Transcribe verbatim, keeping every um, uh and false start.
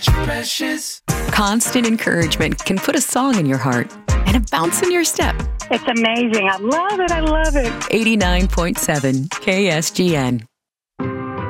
Precious. Constant encouragement can put a song in your heart and a bounce in your step. It's amazing. I love it. I love it. eighty-nine point seven K S G N.